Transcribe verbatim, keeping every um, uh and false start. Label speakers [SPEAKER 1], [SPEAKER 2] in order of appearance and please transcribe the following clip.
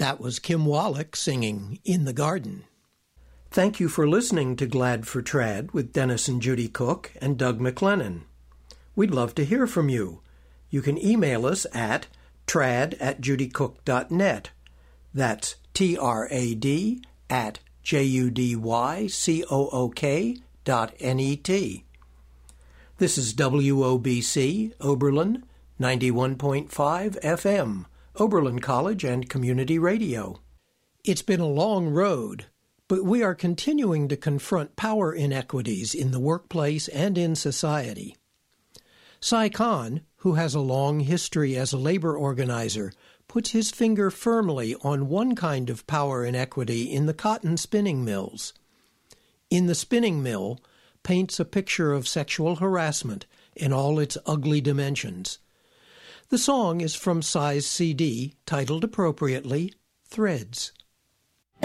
[SPEAKER 1] That was Kim Wallach singing In the Garden. Thank you for listening to Glad for Trad with Dennis and Judy Cook and Doug McLennan. We'd love to hear from you. You can email us at trad at judycook dot net. That's T R A D at J U D Y C O O K dot N E T. This is W O B C, Oberlin, ninety-one point five F M, Oberlin College and Community Radio. It's been a long road, but we are continuing to confront power inequities in the workplace and in society. Cy Kahn, who has a long history as a labor organizer, puts his finger firmly on one kind of power inequity in the cotton spinning mills. In the Spinning Mill paints a picture of sexual harassment in all its ugly dimensions. The song is from Cy's C D, titled appropriately, Threads.